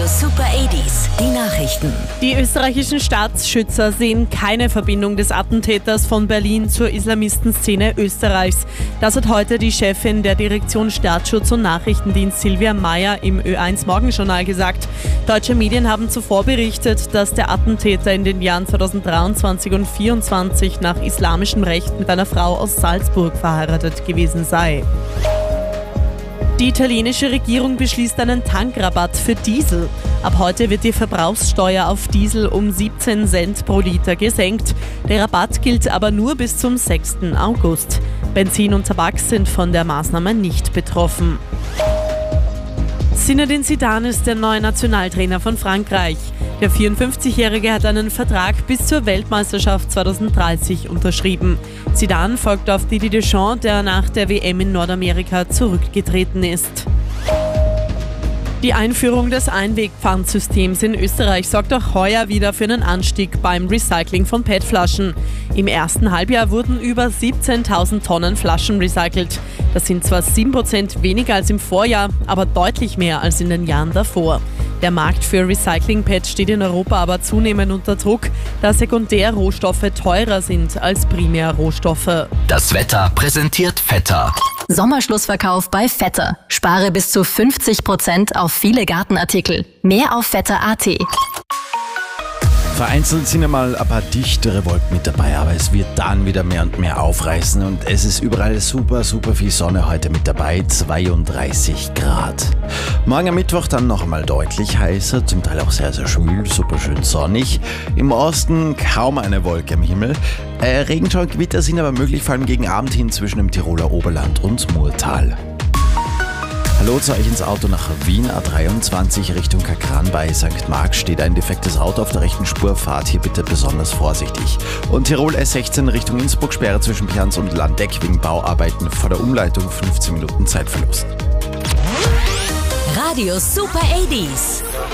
Radio Super 80s, die Nachrichten. Die österreichischen Staatsschützer sehen keine Verbindung des Attentäters von Berlin zur Islamistenszene Österreichs. Das hat heute die Chefin der Direktion Staatsschutz und Nachrichtendienst Silvia Meyer im Ö1 Morgenjournal gesagt. Deutsche Medien haben zuvor berichtet, dass der Attentäter in den Jahren 2023 und 2024 nach islamischem Recht mit einer Frau aus Salzburg verheiratet gewesen sei. Die italienische Regierung beschließt einen Tankrabatt für Diesel. Ab heute wird die Verbrauchssteuer auf Diesel um 17 Cent pro Liter gesenkt. Der Rabatt gilt aber nur bis zum 6. August. Benzin und Tabak sind von der Maßnahme nicht betroffen. Zinedine Zidane ist der neue Nationaltrainer von Frankreich. Der 54-Jährige hat einen Vertrag bis zur Weltmeisterschaft 2030 unterschrieben. Zidane folgt auf Didier Deschamps, der nach der WM in Nordamerika zurückgetreten ist. Die Einführung des Einwegpfandsystems in Österreich sorgt auch heuer wieder für einen Anstieg beim Recycling von PET-Flaschen. Im ersten Halbjahr wurden über 17.000 Tonnen Flaschen recycelt. Das sind zwar 7% weniger als im Vorjahr, aber deutlich mehr als in den Jahren davor. Der Markt für Recycling-PET steht in Europa aber zunehmend unter Druck, da Sekundärrohstoffe teurer sind als Primärrohstoffe. Das Wetter präsentiert Vetter. Sommerschlussverkauf bei Vetter. Spare bis zu 50% auf viele Gartenartikel. Mehr auf vetter.at. Vereinzelt sind einmal ein paar dichtere Wolken mit dabei, aber es wird dann wieder mehr und mehr aufreißen und es ist überall super viel Sonne heute mit dabei, 32 Grad. Morgen am Mittwoch dann noch einmal deutlich heißer, zum Teil auch sehr schwül, super schön sonnig. Im Osten kaum eine Wolke am Himmel. Regenschauer und Gewitter sind aber möglich, vor allem gegen Abend hin zwischen dem Tiroler Oberland und Murtal. Hallo zu euch ins Auto nach Wien, A23 Richtung Kakran bei St. Marx steht ein defektes Auto auf der rechten Spur, fahrt hier bitte besonders vorsichtig. Und Tirol S16 Richtung Innsbruck, Sperre zwischen Pians und Landeck wegen Bauarbeiten vor der Umleitung, 15 Minuten Zeitverlust. Radio Super 80s.